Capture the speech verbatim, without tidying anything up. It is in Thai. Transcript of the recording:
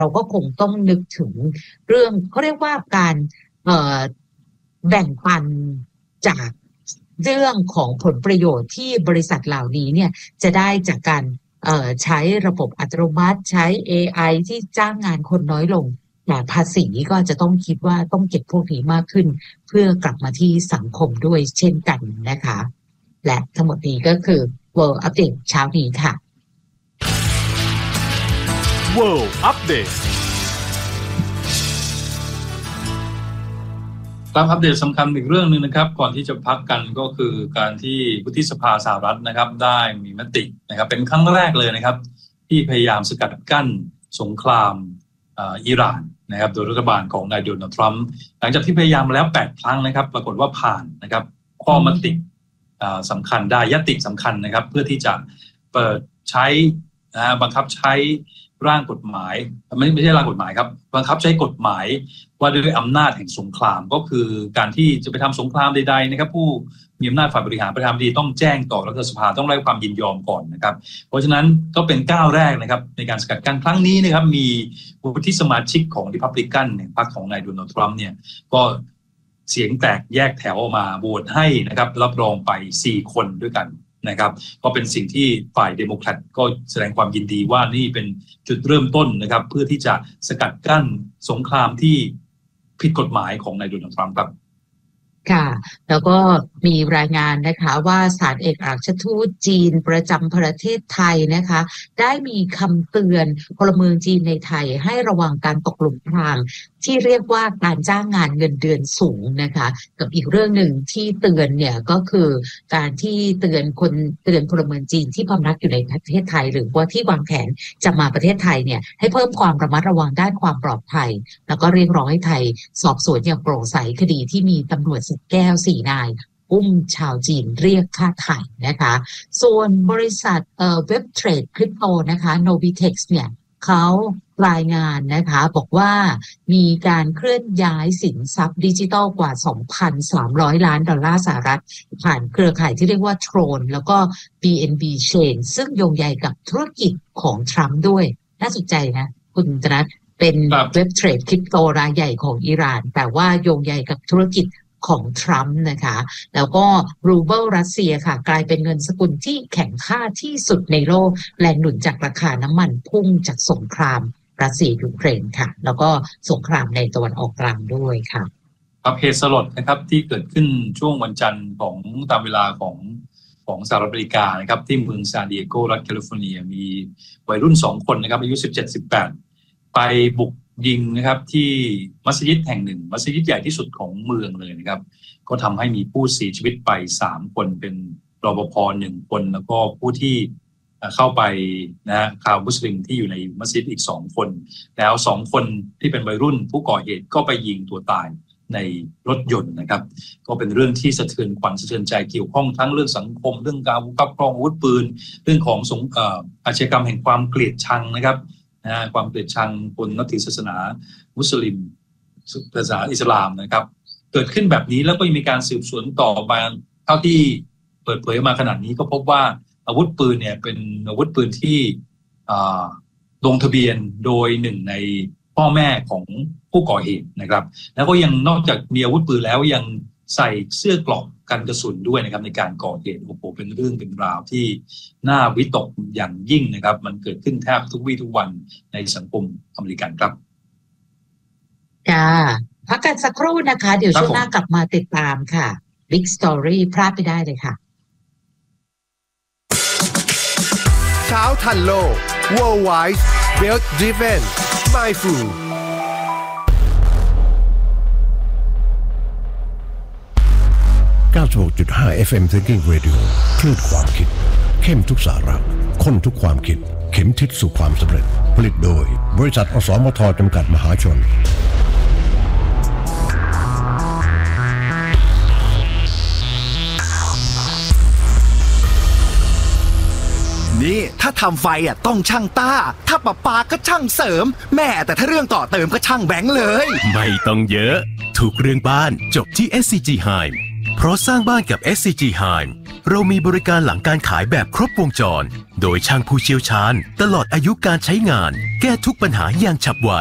เราก็คงต้องนึกถึงเรื่องเขาเรียกว่าการเอ่อแบ่งปันจากเรื่องของผลประโยชน์ที่บริษัทเหล่านี้เนี่ยจะได้จากการเอ่อใช้ระบบอัตโนมัติใช้ เอ ไอ ที่จ้างงานคนน้อยลงแต่ภาษีก็จะต้องคิดว่าต้องเก็บพวกนี้มากขึ้นเพื่อกลับมาที่สังคมด้วยเช่นกันนะคะและทั้งหมดนี้ก็คือ World Update เช้านี้ค่ะ World Update ครับอัปเดตสำคัญอีกเรื่องนึงนะครับก่อนที่จะพักกันก็คือการที่วุฒิสภาสหรัฐนะครับได้มีมตินะครับเป็นครั้งแรกเลยนะครับที่พยายามสกัดกั้นสงครามอิหร่านนะครับโดยรัฐบาลของนายโดนัลด์ทรัมป์หลังจากที่พยายามมาแล้วแปดครั้งนะครับปรากฏว่าผ่านนะครับข้อมติสำคัญได้ยติสำคัญนะครับเพื่อที่จะเปิดใช้นะบังคับใช้ร่างกฎหมายไม่ไม่ใช่ร่างกฎหมายครับบังคับใช้กฎหมายว่าด้วยอำนาจแห่งสงครามก็คือการที่จะไปทำสงครามใดๆนะครับผู้มีอำนาจฝ่ายบริหารประธานาธิบดีต้องแจ้งต่อรัฐสภาต้องได้ความยินยอมก่อนนะครับเพราะฉะนั้นก็เป็นก้าวแรกนะครับในการสกัดกั้นครั้งนี้นะครับมีวุฒิสมาชิกของริพับลิกันเนี่ยพรรคของนายโดนัลด์ทรัมป์เนี่ยก็เสียงแตกแยกแถวออกมาโหวตให้นะครับรับรองไปสี่คนด้วยกันนะครับก็เป็นสิ่งที่ฝ่ายเดโมแครตก็แสดงความยินดีว่านี่เป็นจุดเริ่มต้นนะครับเพื่อที่จะสกัดกั้นสงครามที่ผิดกฎหมายของนายโดนัลด์ทรัมป์ครับค่ะแล้วก็มีรายงานนะคะว่าศาลเอกอัครราชทูตจีนประจำประเทศไทยนะคะได้มีคำเตือนพลเมืองจีนในไทยให้ระวังการตกหลุมพรางที่เรียกว่าการจ้างงานเงินเดือนสูงนะคะกับอีกเรื่องหนึ่งที่เตือนเนี่ยก็คือการที่เตือนคนเตือนพลเมืองจีนที่พำนักอยู่ในประเทศไทยหรือว่าที่วางแผนจะมาประเทศไทยเนี่ยให้เพิ่มความระมัดระวังด้านความปลอดภัยแล้วก็เรียกร้องให้ไทยสอบสวนอย่างโปร่งใสคดีที่มีตำรวจแก้วสี่นายอุ้มชาวจีนเรียกค่าไถ่นะคะส่วนบริษัทเอ่อเว็บเทรดคริปโตนะคะ Novitex เนี่ยเขารายงานนะคะบอกว่ามีการเคลื่อนย้ายสินทรัพย์ดิจิทัลกว่า สองพันสามร้อย ล้านดอลลาร์สหรัฐผ่านเครือข่ายที่เรียกว่า Tron แล้วก็ บี เอ็น บี Chain ซึ่งโยงใยกับธุรกิจของทรัมป์ด้วยน่าสนใจนะคุณธนัทเป็นเว็บเทรดคริปโตรายใหญ่ของอิหร่านแต่ว่าโยงใยกับธุรกิจของทรัมป์นะคะแล้วก็รูเบิลรัสเซียค่ะกลายเป็นเงินสกุลที่แข็งค่าที่สุดในโลกแรงหนุนจากราคาน้ำมันพุ่งจากสงครามรัสเซียยูเครนค่ะแล้วก็สงครามในตะวันออกกลางด้วยค่ะครับเหตุสลดนะครับที่เกิดขึ้นช่วงวันจันทร์ของตามเวลาของของสหรัฐอเมริกานะครับที่เมืองซานดิเอโกรัฐแคลิฟอร์เนียมีวัยรุ่นสองคนนะครับอายุ สิบเจ็ด สิบแปด ไปบุกยิงนะครับที่มัสยิดแห่งหนึ่งมัสยิดใหญ่ที่สุดของเมืองเลยนะครับก็ทำให้มีผู้เสียชีวิตไปสามคนเป็นรปภหนึ่งคนแล้วก็ผู้ที่เข้าไปนะฮะชาวมุสลิมที่อยู่ในมัสยิดอีกสองคนแล้วสองคนที่เป็นวัยรุ่นผู้ก่อเหตุก็ไปยิงตัวตายในรถยนต์นะครับก็เป็นเรื่องที่สะเทือนขวัญสะเทือนใจเกี่ยวข้องทั้งเรื่องสังคมเรื่องการครอบครองอาวุธปืนเรื่องของสงเอ่ออาชญากรรมแห่งความเกลียดชังนะครับนะความเกลียดชังคนนับถือศาสนามุสลิมศาสนาอิสลามนะครับเกิดขึ้นแบบนี้แล้วก็ยังมีการสืบสวนต่อมาเท่าที่เปิดเผยมาขนาดนี้ก็พบว่าอาวุธปืนเนี่ยเป็นอาวุธปืนที่ลงทะเบียนโดยหนึ่งในพ่อแม่ของผู้ก่อเหตุนะครับแล้วก็ยังนอกจากมีอาวุธปืนแล้วยังใส่เสื้อเกราะกันกระสุนด้วยนะครับในการก่อเหตุโอ้โหเป็นเรื่องเป็นราวที่น่าวิตกอย่างยิ่งนะครับมันเกิดขึ้นแทบทุกวี่ทุกวันในสังคมอเมริกันครับค่ะพักกันสักครู่นะคะเดี๋ยวช่วงหน้ากลับมาติดตามค่ะ Big Story พลาดไม่ได้เลยค่ะเช้าทันโลก Worldwide Belt Driven Mindful เก้าสิบหกจุดห้า เอฟ เอ็ม Thinking Radio คลื่นความคิดเข้มทุกสาระข้นทุกความคิดเข็มทิศสู่ความสำเร็จผลิตโดยบริษัทอสมทจำกัดมหาชนนี่ถ้าทำไฟอ่ะต้องช่างต้าถ้าประปาก็ช่างเสริมแม่แต่ถ้าเรื่องต่อเติมก็ช่างแบงค์เลยไม่ต้องเยอะทุกเรื่องบ้านจบที่ เอส ซี จี Heim เพราะสร้างบ้านกับ เอส ซี จี Heim เรามีบริการหลังการขายแบบครบวงจรโดยช่างผู้เชี่ยวชาญตลอดอายุการใช้งานแก้ทุกปัญหาอย่างฉับไว